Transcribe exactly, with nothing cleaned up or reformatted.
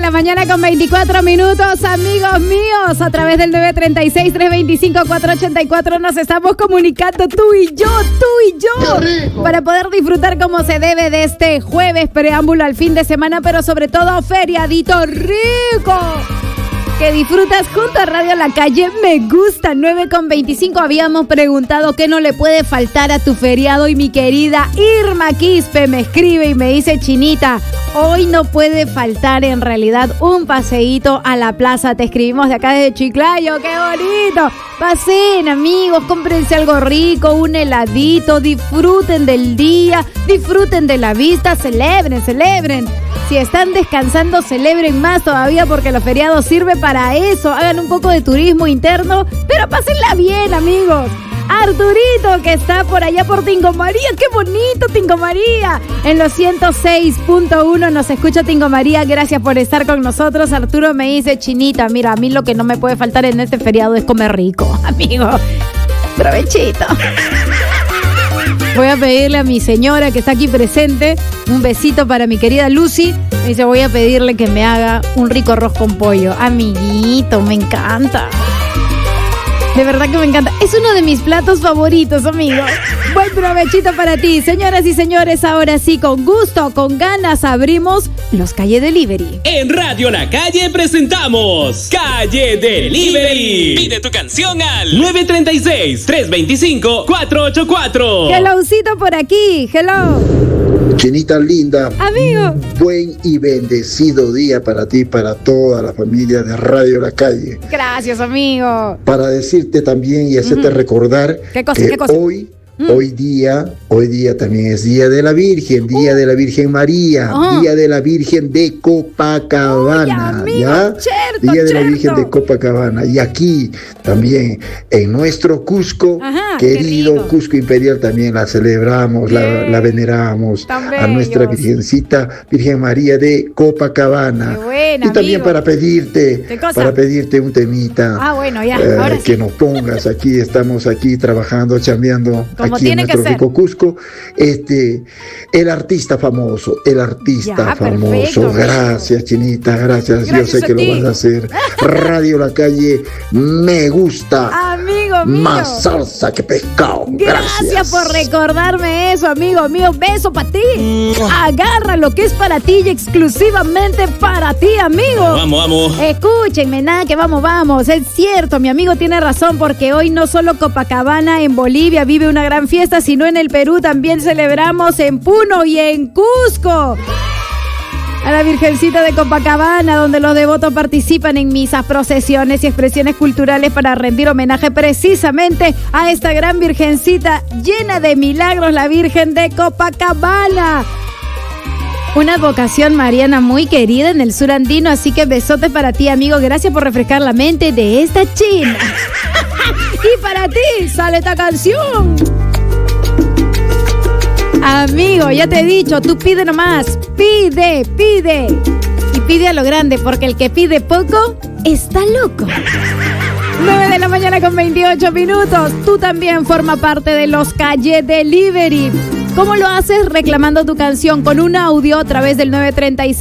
la mañana con veinticuatro minutos, amigos míos. A través del nueve tres seis, tres dos cinco, cuatro ocho cuatro nos estamos comunicando tú y yo, tú y yo, para poder disfrutar como se debe de este jueves, preámbulo al fin de semana, pero sobre todo feriadito rico. Que disfrutas junto a Radio La Calle. Me gusta. nueve con veinticinco. Habíamos preguntado qué no le puede faltar a tu feriado y mi querida Irma Quispe me escribe y me dice: Chinita, hoy no puede faltar en realidad un paseíto a la plaza. Te escribimos de acá desde Chiclayo. ¡Qué bonito! Pasen, amigos, cómprense algo rico, un heladito, disfruten del día, disfruten de la vista, celebren, celebren. Si están descansando, celebren más todavía porque los feriados sirven para eso. Hagan un poco de turismo interno, pero pásenla bien, amigos. Arturito, que está por allá por Tingo María. ¡Qué bonito, Tingo María! En los ciento seis punto uno nos escucha Tingo María. Gracias por estar con nosotros. Arturo me dice: Chinita, mira, a mí lo que no me puede faltar en este feriado es comer rico. Amigo, provechito. Voy a pedirle a mi señora que está aquí presente un besito para mi querida Lucy. Me dice: voy a pedirle que me haga un rico arroz con pollo. Amiguito, me encanta. De verdad que me encanta. Es uno de mis platos favoritos, amigos. Buen provechito para ti. Señoras y señores, ahora sí, con gusto, con ganas, abrimos los Calle Delivery. En Radio La Calle presentamos Calle Delivery. Pide tu canción al nueve tres seis, tres dos cinco, cuatro ocho cuatro. Hellocito por aquí. Hello. Chinita linda, amigo, buen y bendecido día para ti, para toda la familia de Radio La Calle. Gracias, amigo. Para decirte también y hacerte uh-huh. recordar ¿Qué cosa, que qué cosa? hoy, mm. hoy día, hoy día también es Día de la Virgen, Día uh. de la Virgen María, uh-huh. Día de la Virgen de Copacabana, Uy, amigo, ¿ya? Cierto, Día de cierto. la Virgen de Copacabana. Y aquí también en nuestro Cusco, Ajá, querido Cusco Imperial, también la celebramos, la, la veneramos a nuestra Virgencita, Virgen María de Copacabana. Qué buena, y también amigo. para pedirte, para pedirte un temita. Ah, bueno, ya, eh, ahora sí. Que nos pongas aquí, estamos aquí trabajando, chambeando Como aquí tiene en que nuestro ser. rico Cusco. Este, el artista famoso, el artista Ya, famoso. perfecto, gracias, Chinita, gracias. Gracias Yo sé a que ti. lo vas a hacer. Radio La Calle, me gusta. Amigo mío. Más salsa que pescado. Gracias, Gracias por recordarme eso, amigo mío. Beso para ti. Agarra lo que es para ti y exclusivamente para ti, amigo. Vamos, vamos. Escúchenme, nada que vamos, vamos. Es cierto, mi amigo tiene razón, porque hoy no solo Copacabana en Bolivia vive una gran fiesta, sino en el Perú también celebramos en Puno y en Cusco a la Virgencita de Copacabana, donde los devotos participan en misas, procesiones y expresiones culturales para rendir homenaje precisamente a esta gran Virgencita llena de milagros, la Virgen de Copacabana. Una advocación mariana muy querida en el sur andino, así que besotes para ti, amigo. Gracias por refrescar la mente de esta china. Y para ti sale esta canción. Amigo, ya te he dicho, tú pide nomás, pide, pide. Y pide a lo grande, porque el que pide poco está loco. nueve de la mañana con veintiocho minutos. Tú también forma parte de los Calle Delivery. ¿Cómo lo haces? Reclamando tu canción con un audio a través del nueve tres seis.